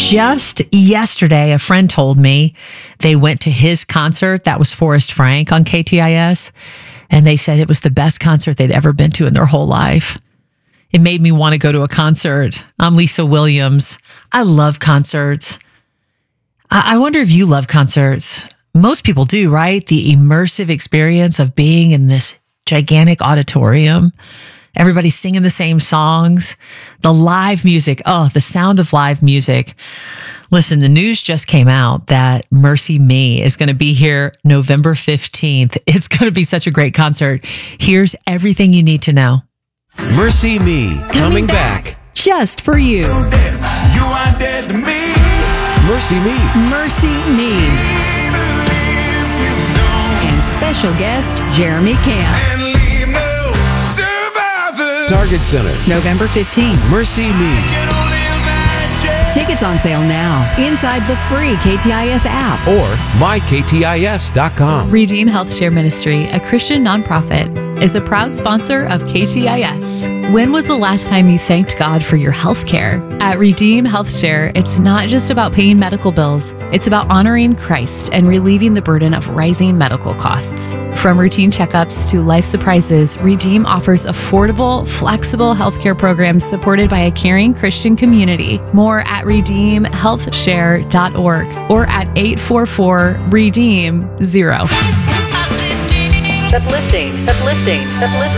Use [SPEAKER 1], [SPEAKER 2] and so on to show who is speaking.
[SPEAKER 1] Just yesterday, a friend told me they went to his concert. That was Forrest Frank on KTIS. And they said it was the best concert they'd ever been to in their whole life. It made me want to go to a concert. I'm Lisa Williams. I love concerts. I wonder if you love concerts. Most people do, right? The immersive experience of being in this gigantic auditorium. Everybody's singing the same songs. The live music. Oh, the sound of live music. Listen, the news just came out that Mercy Me is going to be here November 15th. It's going to be such a great concert. Here's everything you need to know.
[SPEAKER 2] Mercy Me, coming back.
[SPEAKER 3] Just for you.
[SPEAKER 4] You are dead to me.
[SPEAKER 2] Mercy Me.
[SPEAKER 3] Mercy Me. And special guest, Jeremy Camp.
[SPEAKER 4] And leave no survivors.
[SPEAKER 2] Target Center.
[SPEAKER 3] November 15th.
[SPEAKER 2] Mercy Me.
[SPEAKER 4] Can only imagine.
[SPEAKER 3] Tickets on sale now inside the free KTIS app.
[SPEAKER 2] Or myktis.com.
[SPEAKER 5] Redeem Health Share Ministry, a Christian nonprofit, is a proud sponsor of KTIS. When was the last time you thanked God for your health care? At Redeem Health Share, it's not just about paying medical bills, it's about honoring Christ and relieving the burden of rising medical costs. From routine checkups to life surprises, Redeem offers affordable, flexible healthcare programs supported by a caring Christian community. More at redeemhealthshare.org or at 844-REDEEM-0.
[SPEAKER 3] Uplifting.